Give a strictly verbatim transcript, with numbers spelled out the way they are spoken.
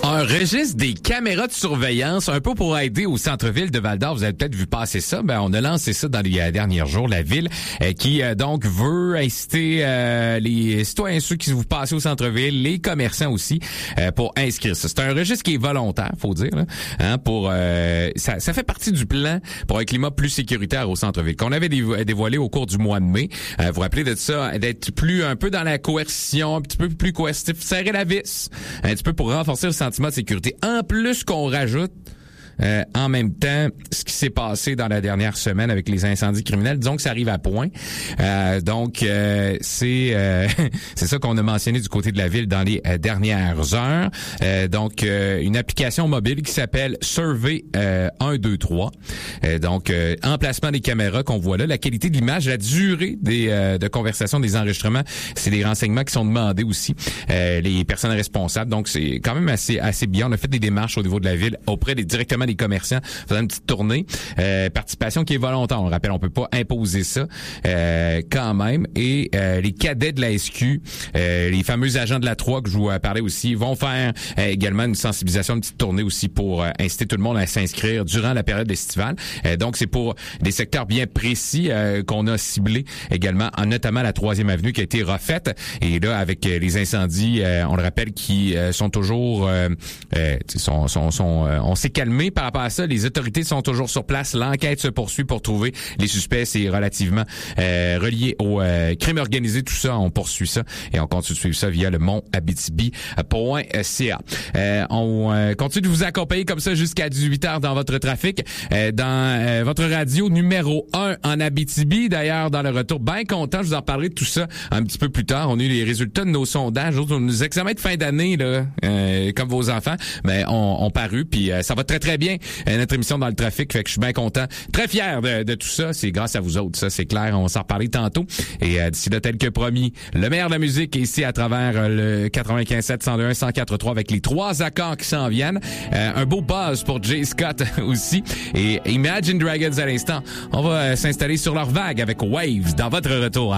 Un registre des caméras de surveillance, un peu pour aider au centre-ville de Val-d'Or. Vous avez peut-être vu passer ça. Ben, on a lancé ça dans les euh, derniers jours. La ville euh, qui euh, donc veut inciter euh, les citoyens, ceux qui vous passez au centre-ville, les commerçants aussi, euh, pour inscrire ça. C'est un registre qui est volontaire, faut dire. Là, hein, pour euh, ça, ça fait partie du plan pour un climat plus sécuritaire au centre-ville qu'on avait dévo- dévoilé au cours du mois de mai. Euh, vous vous rappelez de ça, d'être plus un peu dans la coercition, un petit peu plus coercitif, serrer la vis, un petit peu pour renforcer le sentiment de sécurité. En plus qu'on rajoute Euh, en même temps, ce qui s'est passé dans la dernière semaine avec les incendies criminels, disons que ça arrive à point. Euh, donc, euh, c'est euh, c'est ça qu'on a mentionné du côté de la ville dans les euh, dernières heures. Euh, donc, euh, une application mobile qui s'appelle Survey euh, un deux trois. Euh, donc, euh, emplacement des caméras qu'on voit là, la qualité de l'image, la durée des euh, de conversation, des enregistrements, c'est des renseignements qui sont demandés aussi. Euh, les personnes responsables. Donc, c'est quand même assez assez bien. On a fait des démarches au niveau de la ville auprès des directement des commerçants, faisant une petite tournée. Euh, participation qui est volontaire. On le rappelle, on peut pas imposer ça euh, quand même. Et euh, les cadets de la S Q, euh, les fameux agents de la trois que je vous parlais aussi, vont faire euh, également une sensibilisation, une petite tournée aussi pour euh, inciter tout le monde à s'inscrire durant la période estivale. Euh, donc, c'est pour des secteurs bien précis euh, qu'on a ciblés également, notamment la troisième avenue qui a été refaite. Et là, avec euh, les incendies, euh, on le rappelle, qui euh, sont toujours... Euh, euh, sont, sont, sont, euh, on s'est calmé par rapport à ça. Les autorités sont toujours sur place. L'enquête se poursuit pour trouver les suspects. C'est relativement euh, relié au euh, crime organisé. Tout ça, on poursuit ça et on continue de suivre ça via le mont abitibi point c a. Euh, on euh, continue de vous accompagner comme ça jusqu'à dix-huit heures dans votre trafic, euh, dans euh, votre radio numéro un en Abitibi. D'ailleurs, dans le retour, bien content, je vous en parlerai de tout ça un petit peu plus tard. On a eu les résultats de nos sondages, nos examens de fin d'année, là, euh, comme vos enfants, mais on, on paru, puis euh, ça va très très bien. Euh, notre émission dans le trafic, fait que je suis bien content, très fier de, de tout ça. C'est grâce à vous autres, ça c'est clair. On s'en reparler tantôt. Et euh, d'ici là, tel que promis, le meilleur de la musique est ici à travers euh, le quatre-vingt-quinze sept, cent deux un, cent quatre trois avec les trois accords qui s'en viennent. Euh, un beau buzz pour Jay Scott aussi. Et Imagine Dragons à l'instant. On va euh, s'installer sur leur vague avec Waves dans votre retour.